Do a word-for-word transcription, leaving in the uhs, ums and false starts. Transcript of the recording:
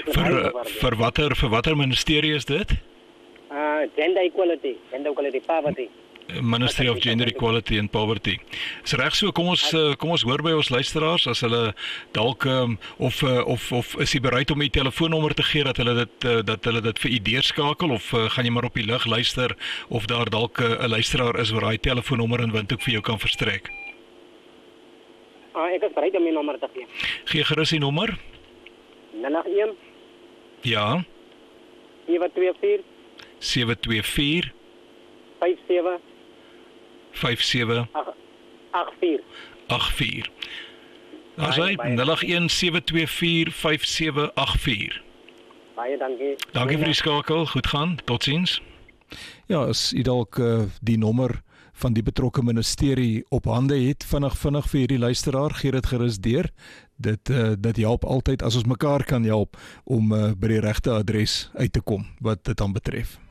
Vir vir watter vir watter ministerie is dit? Uh, gender equality, gender equality, poverty. Ministry of Gender Equality and Poverty. Is reg so, kom ons uh, kom ons hoor by ons luisteraars as hulle dalk um, of uh, of of is jy bereid om u telefoonnommer te gee dat hulle dit uh, dat hulle dit vir u deurskakel of uh, gaan jy maar op die lug luister of daar dalk 'n uh, luisteraar is wat daai telefoonnommer in Windhoek vir jou kan verstrek? Ah, ek is bereid om my nommer te gee. Gee gerus die nommer. nul agt een Ja. sewe twee vier sewe twee vier vyf sewe vyf sewe agt vier. agt vier. Daar's hy nul agt een sewe twee vier vyf sewe agt vier. Baie dankie. Dankie vir die skakel. Goed gaan. Totsiens. Ja, as u dalk uh, die nommer van die betrokke ministerie op hande het, vinnig vinnig vir hierdie luisteraar, gee dit gerus deur. Dit uh, dit help altyd as ons mekaar kan help om uh, by die regte adres uit te kom wat dit dan betref.